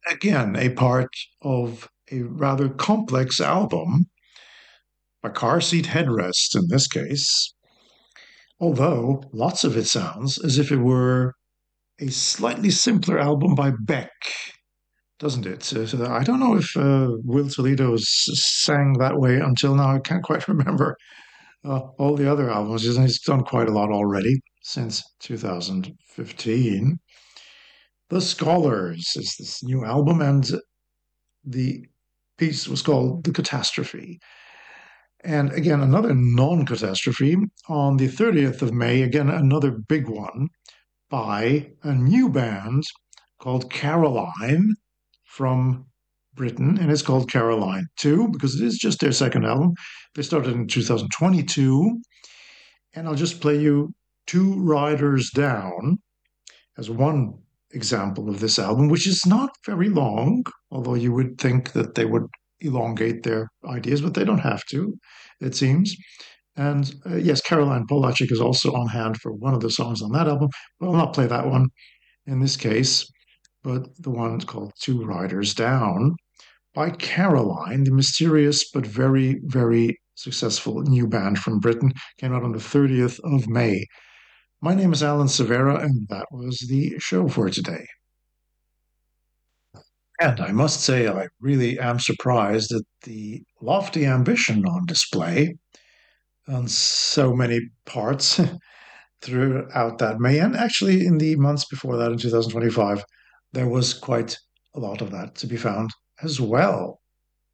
again, a part of a rather complex album, a car seat headrest in this case, although lots of it sounds as if it were a slightly simpler album by Beck, doesn't it? So I don't know if Will Toledo sang that way until now. I can't quite remember all the other albums. He's done quite a lot already since 2015. The Scholars is this new album, and the piece was called The Catastrophe. And again, another non catastrophe on the 30th of May, again, another big one by a new band called Caroline from Britain. And it's called Caroline 2 because it is just their second album. They started in 2022. And I'll just play you Two Riders Down as one example of this album, which is not very long, although you would think that they would elongate their ideas, but they don't have to, it seems. And yes, Caroline Polachek is also on hand for one of the songs on that album, but I'll not play that one in this case, but the one called Two Riders Down by Caroline, the mysterious but very, very successful new band from Britain, came out on the 30th of May. My name is Alan Severa, and that was the show for today. And I must say, I really am surprised at the lofty ambition on display on so many parts throughout that May. And actually, in the months before that, in 2025, there was quite a lot of that to be found as well.